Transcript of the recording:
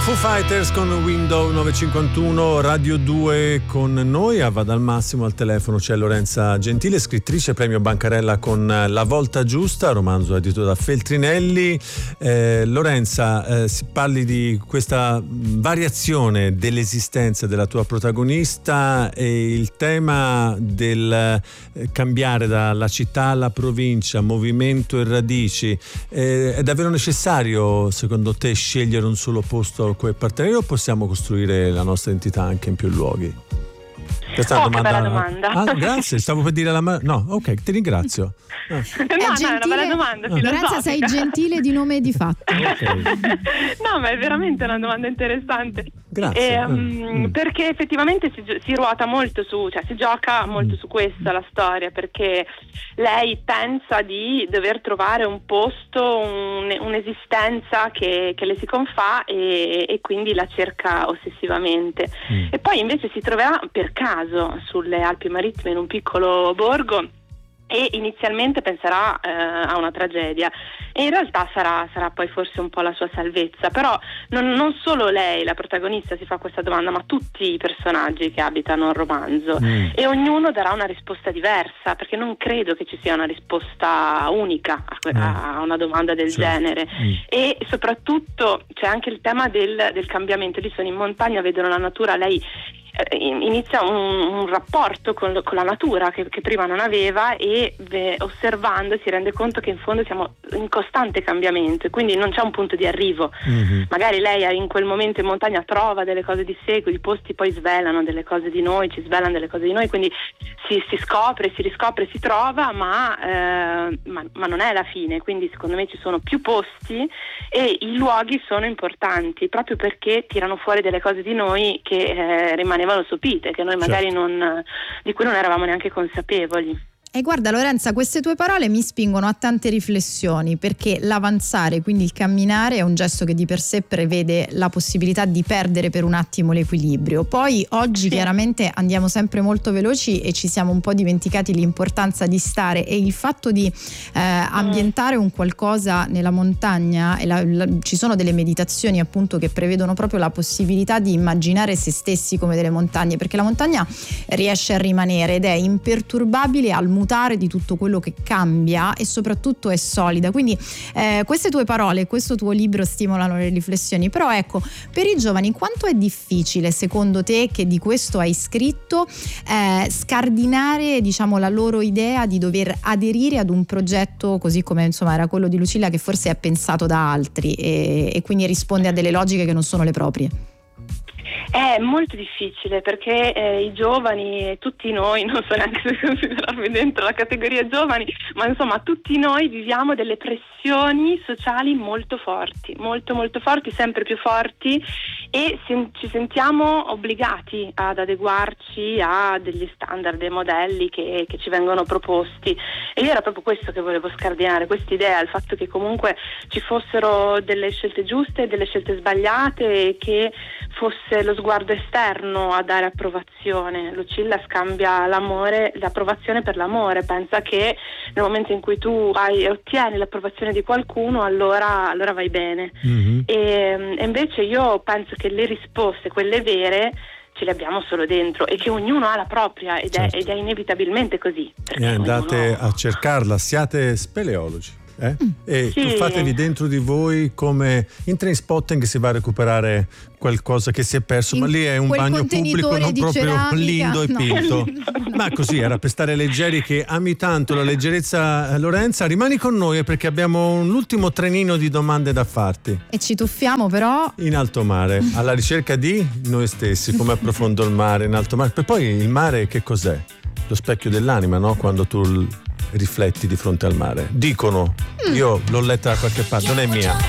Foo Fighters con Window 951, Radio 2 con noi. A Vada al Massimo al telefono c'è Lorenza Gentile, scrittrice, premio Bancarella con La volta giusta, romanzo edito da Feltrinelli. Lorenza, si parli di questa variazione dell'esistenza della tua protagonista e il tema del cambiare dalla città alla provincia, movimento e radici. È davvero necessario, secondo te, scegliere un solo posto come appartenere o possiamo costruire la nostra identità anche in più luoghi? Questa è una bella domanda. Grazie, stavo per dire no, ok, ti ringrazio. No, è una bella domanda. Lorenza, sei gentile di nome e di fatto. Okay. No, ma è veramente una domanda interessante. Grazie. Perché effettivamente si ruota molto si gioca molto su questa la storia, perché lei pensa di dover trovare un posto, un'esistenza che le si confà e quindi la cerca ossessivamente. E poi invece si troverà per caso sulle Alpi Marittime in un piccolo borgo e inizialmente penserà a una tragedia e in realtà sarà poi forse un po' la sua salvezza. Però non solo lei, la protagonista, si fa questa domanda, ma tutti i personaggi che abitano il romanzo, e ognuno darà una risposta diversa, perché non credo che ci sia una risposta unica a una domanda del genere. E soprattutto c'è anche il tema del cambiamento. Lì sono in montagna, vedono la natura, lei inizia un rapporto con la natura che prima non aveva e osservando si rende conto che in fondo siamo in costante cambiamento e quindi non c'è un punto di arrivo. Magari lei in quel momento in montagna trova delle cose di sé, i posti poi svelano delle cose di noi, ci svelano delle cose di noi, quindi si scopre, si riscopre, si trova, ma non è la fine. Quindi secondo me ci sono più posti e i luoghi sono importanti proprio perché tirano fuori delle cose di noi che rimanevano sopite, che noi magari di cui non eravamo neanche consapevoli. E guarda Lorenza, queste tue parole mi spingono a tante riflessioni, perché l'avanzare, quindi il camminare, è un gesto che di per sé prevede la possibilità di perdere per un attimo l'equilibrio. Poi oggi chiaramente andiamo sempre molto veloci e ci siamo un po' dimenticati l'importanza di stare, e il fatto di ambientare un qualcosa nella montagna, e ci sono delle meditazioni appunto che prevedono proprio la possibilità di immaginare se stessi come delle montagne, perché la montagna riesce a rimanere ed è imperturbabile al mutare di tutto quello che cambia e soprattutto è solida. Quindi queste tue parole, questo tuo libro stimolano le riflessioni. Però ecco, per i giovani quanto è difficile secondo te, che di questo hai scritto, scardinare diciamo la loro idea di dover aderire ad un progetto così come insomma era quello di Lucilla, che forse è pensato da altri e quindi risponde a delle logiche che non sono le proprie? È molto difficile perché i giovani, tutti noi, non so neanche se considerarmi dentro la categoria giovani, ma insomma tutti noi viviamo delle pressioni sociali molto forti, molto molto forti, sempre più forti, e ci sentiamo obbligati ad adeguarci a degli standard, dei modelli che ci vengono proposti. E io era proprio questo che volevo scardinare, quest'idea, il fatto che comunque ci fossero delle scelte giuste e delle scelte sbagliate e che fosse lo sguardo esterno a dare approvazione. Lucilla scambia l'approvazione per l'amore, pensa che nel momento in cui tu ottieni l'approvazione di qualcuno allora vai bene. E invece io penso che le risposte, quelle vere, ce le abbiamo solo dentro e che ognuno ha la propria ed è inevitabilmente così. E andate a cercarla, siate speleologi. E fatevi dentro di voi, come in Trainspotting si va a recuperare qualcosa che si è perso, ma lì è un bagno pubblico, non proprio ceramica, lindo e pinto. Ma così era per stare leggeri, che ami tanto la leggerezza. Lorenza, rimani con noi perché abbiamo l'ultimo trenino di domande da farti. E ci tuffiamo però in alto mare, alla ricerca di noi stessi, come approfondo il mare in alto mare. Poi il mare che cos'è? Lo specchio dell'anima, no? Quando tu rifletti di fronte al mare. Dicono, io l'ho letta da qualche parte, non è mia.